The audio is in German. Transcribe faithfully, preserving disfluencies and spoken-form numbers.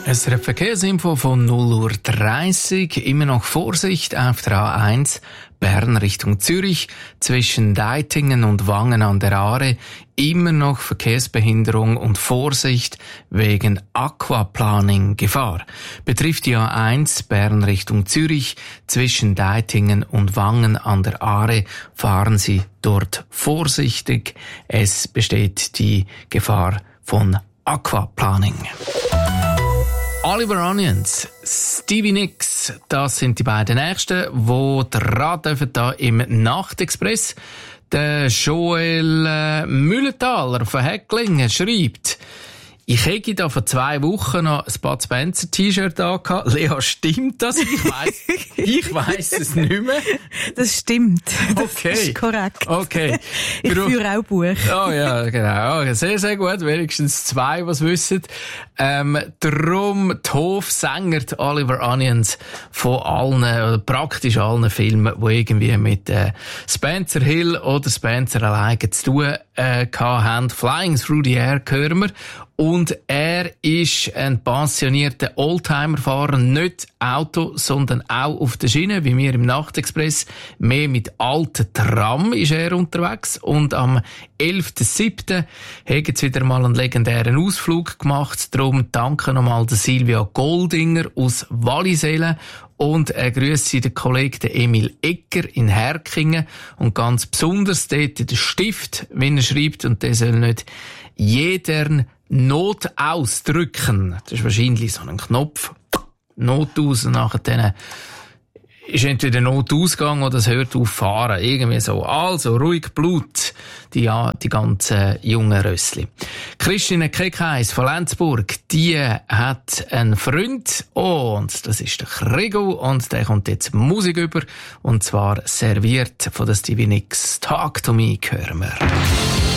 Es ist eine Verkehrsinfo von null Uhr dreißig. Immer noch Vorsicht auf der A eins Bern Richtung Zürich zwischen Deitingen und Wangen an der Aare. Immer noch Verkehrsbehinderung und Vorsicht wegen Aquaplaning Gefahr. Betrifft die A eins Bern Richtung Zürich zwischen Deitingen und Wangen an der Aare. Fahren Sie dort vorsichtig. Es besteht die Gefahr von Aquaplaning. Oliver Onions, Stevie Nicks, das sind die beiden Nächsten, die dran dürfen da im Nachtexpress. Der Joel äh, Mühlenthaler von Häcklingen schreibt: Ich hätte da vor zwei Wochen noch ein Bud Spencer T-Shirt angehabt. Lea, stimmt das? Ich weiss, ich weiss es nicht mehr. Das stimmt. Das okay. ist korrekt. Okay. Ich führe auch Buch. Oh ja, genau. Okay, sehr, sehr gut. Wenigstens zwei, was wissen. Ähm, drum, die Hofsänger, die Oliver Onions, von allen, oder praktisch allen Filmen, die irgendwie mit äh, Spencer Hill oder Spencer alleine zu tun äh, haben. Flying Through the Air hören wir. Und er ist ein pensionierter Oldtimer-Fahrer, nicht Auto, sondern auch auf der Schiene, wie wir im Nachtexpress. Mehr mit alten Tram ist er unterwegs. Und am elften siebten haben sie wieder mal einen legendären Ausflug gemacht. Darum danke nochmal der Silvia Goldinger aus Wallisellen. Und er grüße den Kollegen Emil Egger in Herkingen. Und ganz besonders dort den Stift, wenn er schreibt, und der soll nicht jeder Not ausdrücken. Das ist wahrscheinlich so ein Knopf. Not aus, und nachher dann ist entweder Notausgang oder es hört auf fahren. Irgendwie so. Also, ruhig Blut, die, ja, die ganzen jungen Rössli. Christine Keckheis von Lenzburg, die hat einen Freund, und das ist der Krigo, und der kommt jetzt Musik über, und zwar serviert von der Stevie Nicks. Talk to Me hören wir.